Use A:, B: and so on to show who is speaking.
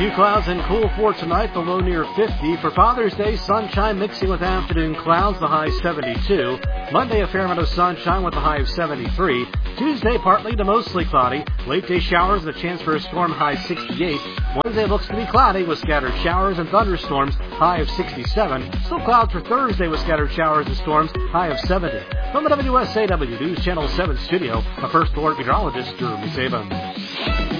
A: Few clouds and cool for tonight, the low near 50. For Father's Day, sunshine mixing with afternoon clouds, the high 72. Monday, a fair amount of sunshine with the high of 73. Tuesday, partly to mostly cloudy. Late day showers and a chance for a storm, high 68. Wednesday looks to be cloudy with scattered showers and thunderstorms, high of 67. Still clouds for Thursday with scattered showers and storms, high of 70. From the WSAW News Channel 7 studio, a First Alert meteorologist, Jeremy Saban.